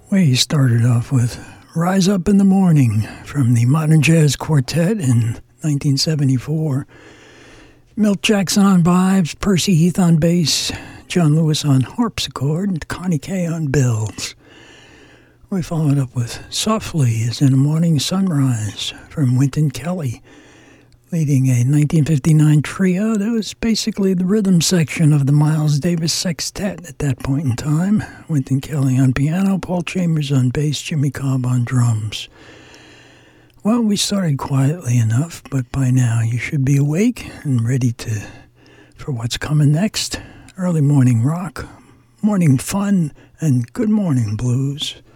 We started off with Rise Up in the Morning from the Modern Jazz Quartet in 1974. Milt Jackson on vibes, Percy Heath on bass, John Lewis on harpsichord, and Connie Kay on bells. We followed up with Softly as in a Morning Sunrise from Wynton Kelly, leading a 1959 trio that was basically the rhythm section of the Miles Davis Sextet at that point in time. Wynton Kelly on piano, Paul Chambers on bass, Jimmy Cobb on drums. Well, we started quietly enough, but by now you should be awake and ready for what's coming next. Early morning rock, morning fun, and good morning blues.